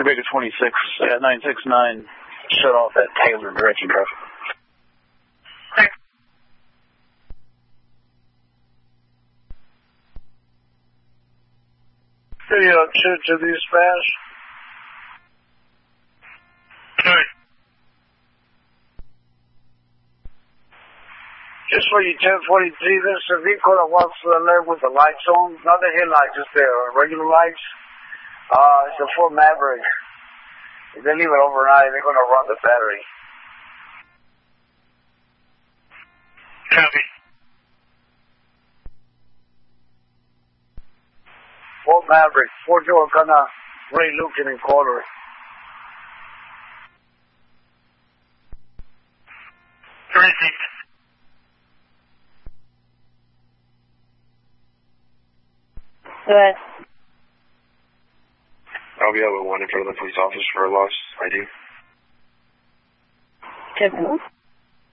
Quebec 26, 969, shut off at Taylor direction traffic. Video 2 to dispatch. Good. Just for you, 1043, there's a vehicle that walks to the left with the lights on. Not the headlights, just the regular lights. It's a Ford Maverick. If they leave it overnight, they're going to run the battery. Copy. Ford Maverick, 4-door, kind of gray looking in color. Terrific. Good. I'll be out with one in front of the police officer for a lost ID. 10-4.